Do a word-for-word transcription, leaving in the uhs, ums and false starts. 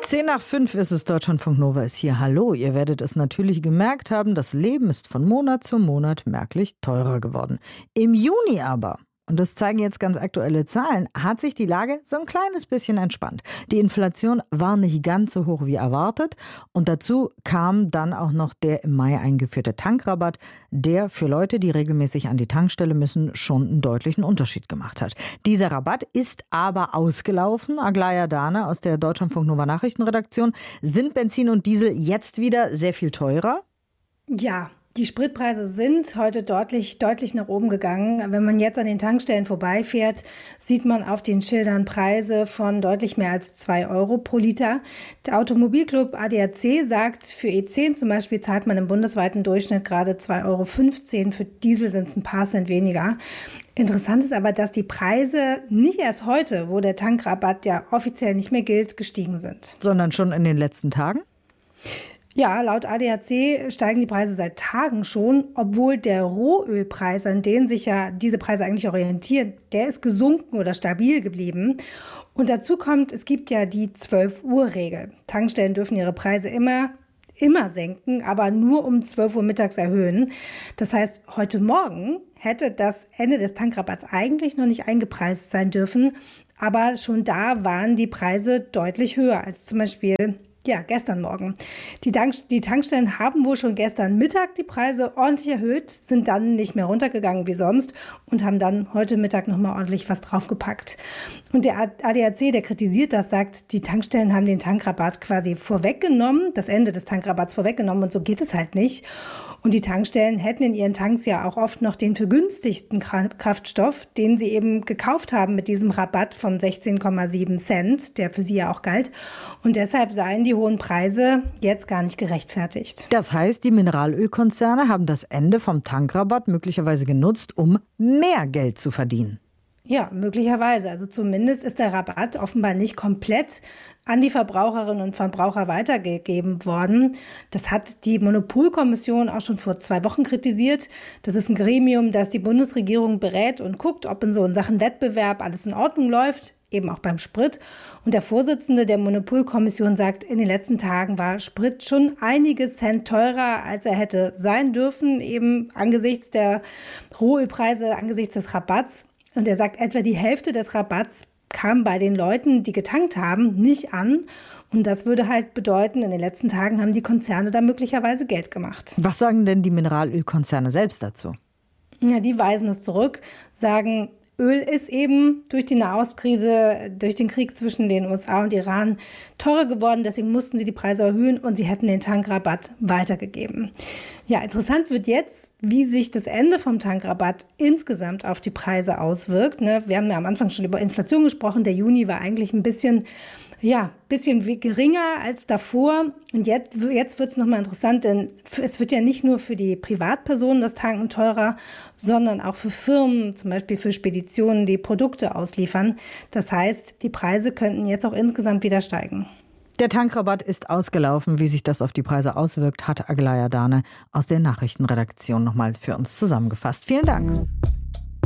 Zehn nach fünf ist es, Deutschlandfunk Nova ist hier. Hallo, ihr werdet es natürlich gemerkt haben, das Leben ist von Monat zu Monat merklich teurer geworden. Im Juni aber, und das zeigen jetzt ganz aktuelle Zahlen, hat sich die Lage so ein kleines bisschen entspannt. Die Inflation war nicht ganz so hoch wie erwartet und dazu kam dann auch noch der im Mai eingeführte Tankrabatt, der für Leute, die regelmäßig an die Tankstelle müssen, schon einen deutlichen Unterschied gemacht hat. Dieser Rabatt ist aber ausgelaufen. Aglaja Dane aus der Deutschlandfunk Nova Nachrichtenredaktion. Sind Benzin und Diesel jetzt wieder sehr viel teurer? Ja. Die Spritpreise sind heute deutlich, deutlich nach oben gegangen. Wenn man jetzt an den Tankstellen vorbeifährt, sieht man auf den Schildern Preise von deutlich mehr als zwei Euro pro Liter. Der Automobilclub A D A C sagt, für E zehn zum Beispiel zahlt man im bundesweiten Durchschnitt gerade zwei Euro fünfzehn. Für Diesel sind es ein paar Cent weniger. Interessant ist aber, dass die Preise nicht erst heute, wo der Tankrabatt ja offiziell nicht mehr gilt, gestiegen sind. Sondern schon in den letzten Tagen? Ja, laut A D A C steigen die Preise seit Tagen schon, obwohl der Rohölpreis, an den sich ja diese Preise eigentlich orientieren, der ist gesunken oder stabil geblieben. Und dazu kommt, es gibt ja die zwölf-Uhr-Regel. Tankstellen dürfen ihre Preise immer, immer senken, aber nur um zwölf Uhr mittags erhöhen. Das heißt, heute Morgen hätte das Ende des Tankrabatts eigentlich noch nicht eingepreist sein dürfen, aber schon da waren die Preise deutlich höher als zum Beispiel Ja, gestern Morgen. Die, Tank- die Tankstellen haben wohl schon gestern Mittag die Preise ordentlich erhöht, sind dann nicht mehr runtergegangen wie sonst und haben dann heute Mittag nochmal ordentlich was draufgepackt. Und der A D A C, der kritisiert das, sagt, die Tankstellen haben den Tankrabatt quasi vorweggenommen, das Ende des Tankrabatts vorweggenommen und so geht es halt nicht. Und die Tankstellen hätten in ihren Tanks ja auch oft noch den vergünstigten Kraftstoff, den sie eben gekauft haben mit diesem Rabatt von sechzehn Komma sieben Cent, der für sie ja auch galt. Und deshalb seien die hohen Preise jetzt gar nicht gerechtfertigt. Das heißt, die Mineralölkonzerne haben das Ende vom Tankrabatt möglicherweise genutzt, um mehr Geld zu verdienen. Ja, möglicherweise. Also zumindest ist der Rabatt offenbar nicht komplett an die Verbraucherinnen und Verbraucher weitergegeben worden. Das hat die Monopolkommission auch schon vor zwei Wochen kritisiert. Das ist ein Gremium, das die Bundesregierung berät und guckt, ob in so in Sachen Wettbewerb alles in Ordnung läuft, eben auch beim Sprit. Und der Vorsitzende der Monopolkommission sagt, in den letzten Tagen war Sprit schon einige Cent teurer, als er hätte sein dürfen, eben angesichts der Rohölpreise, angesichts des Rabatts. Und er sagt, etwa die Hälfte des Rabatts kam bei den Leuten, die getankt haben, nicht an. Und das würde halt bedeuten, in den letzten Tagen haben die Konzerne da möglicherweise Geld gemacht. Was sagen denn die Mineralölkonzerne selbst dazu? Ja, die weisen es zurück, sagen, Öl ist eben durch die Nahostkrise, durch den Krieg zwischen den U S A und Iran teurer geworden. Deswegen mussten sie die Preise erhöhen und sie hätten den Tankrabatt weitergegeben. Ja, interessant wird jetzt, wie sich das Ende vom Tankrabatt insgesamt auf die Preise auswirkt. Wir haben ja am Anfang schon über Inflation gesprochen. Der Juni war eigentlich ein bisschen, ja, bisschen geringer als davor. Und jetzt, jetzt wird es nochmal interessant, denn es wird ja nicht nur für die Privatpersonen das Tanken teurer, sondern auch für Firmen, zum Beispiel für Speditionen, die Produkte ausliefern. Das heißt, die Preise könnten jetzt auch insgesamt wieder steigen. Der Tankrabatt ist ausgelaufen. Wie sich das auf die Preise auswirkt, hat Aglaja Dane aus der Nachrichtenredaktion nochmal für uns zusammengefasst. Vielen Dank.